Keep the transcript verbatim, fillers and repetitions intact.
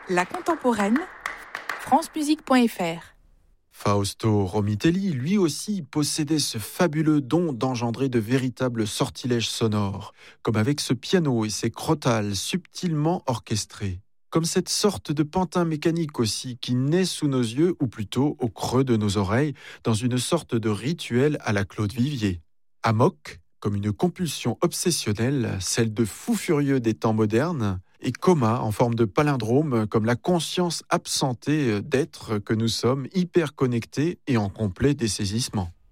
La contemporaine, francemusique point f r. Fausto Romitelli, lui aussi, possédait ce fabuleux don d'engendrer de véritables sortilèges sonores, comme avec ce piano et ses crotales subtilement orchestrés. Comme cette sorte de pantin mécanique aussi qui naît sous nos yeux, ou plutôt au creux de nos oreilles, dans une sorte de rituel à la Claude Vivier. Amok, comme une compulsion obsessionnelle, celle de fou furieux des temps modernes, et coma en forme de palindrome, comme la conscience absentée d'être que nous sommes hyper connectés et en complet dessaisissement.